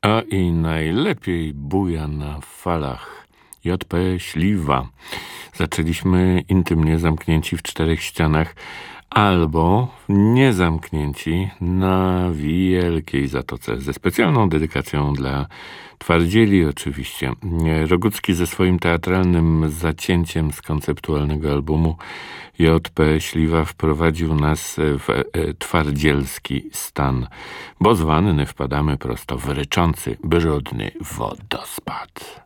A i najlepiej buja na falach. J.P. Śliwa. Zaczęliśmy intymnie zamknięci w czterech ścianach albo niezamknięci na wielkiej zatoce ze specjalną dedykacją dla twardzieli oczywiście. Rogucki ze swoim teatralnym zacięciem z konceptualnego albumu J.P. Śliwa wprowadził nas w twardzielski stan, bo z wanny wpadamy prosto w ryczący, brudny wodospad.